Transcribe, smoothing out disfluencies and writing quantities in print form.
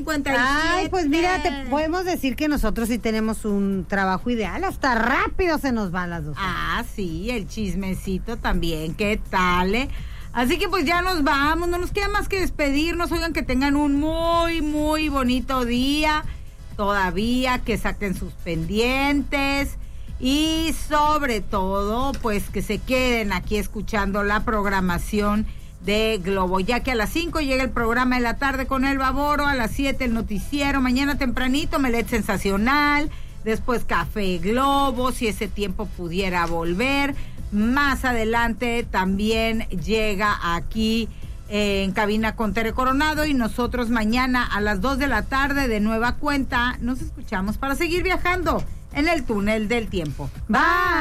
2:57. Ay, pues mira, te podemos decir que nosotros sí tenemos un trabajo ideal. Hasta rápido se nos van las 2 horas. Ah, sí, el chismecito también. ¿Qué tal, Así que pues ya nos vamos. No nos queda más que despedirnos. Oigan, que tengan un muy, muy bonito día. Todavía, que saquen sus pendientes. Y sobre todo, pues que se queden aquí escuchando la programación de Globo, ya que a las 5 llega el programa de la tarde con Elba Boro, a las 7 el noticiero, mañana tempranito Melet Sensacional, después Café Globo, si ese tiempo pudiera volver. Más adelante también llega aquí en cabina con Tere Coronado, y nosotros mañana a las 2 de la tarde de nueva cuenta nos escuchamos para seguir viajando en el túnel del tiempo. Bye.